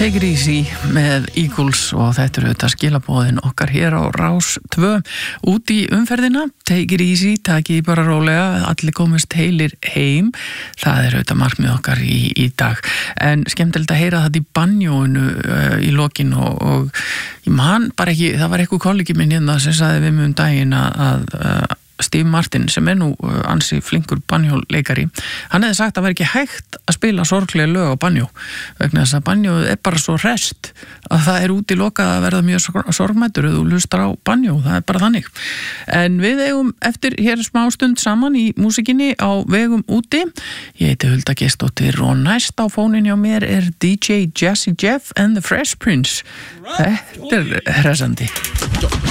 Take it easy með Eagles og þetta auðvitað skilaboðin okkar hér á Rás 2 út í umferðina. Take it easy, takið bara rólega, allir komist heilir heim. Það auðvitað markmið okkar í dag. En skemmtilegt að heyra þetta í banjóinu í lokin og ég man bara ekki, það var eitthvað kollegi minn hérna sem sagði við mig daginn að Steve Martin, sem nú ansi flinkur banjóleikari, hann hefði sagt að það var ekki hægt að spila sorglega lög á banjó vegna þess að banjó bara svo rest að það útilokað að verða mjög sorgmættur ef þú hlustar á banjó, það bara þannig. En við eigum eftir hér smá stund saman í músikinni á vegum úti. Ég heiti Hulda Gestsdóttir og næst á fóninni á mér DJ Jazzy Jeff and the Fresh Prince. Þetta hressandi.